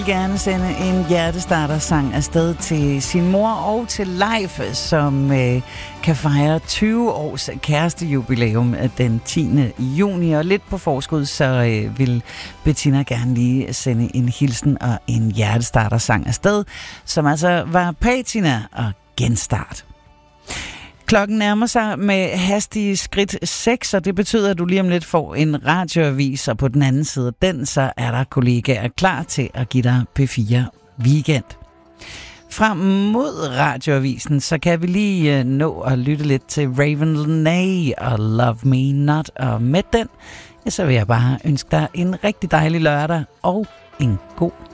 Gerne sende en hjertestarter-sang afsted til sin mor og til Leif, som kan fejre 20 års kærestejubilæum den 10. juni. Og lidt på forskud, så vil Bettina gerne lige sende en hilsen og en hjertestarter-sang afsted, som altså var Patina og Genstart. Klokken nærmer sig med hastige skridt 6, og det betyder, at du lige om lidt får en radioavis, og på den anden side af den, så er der kollegaer klar til at give dig P4 Weekend. Frem mod radioavisen, så kan vi lige nå at lytte lidt til Raven Lenae og Love Me Not, og med den, så vil jeg bare ønske dig en rigtig dejlig lørdag og en god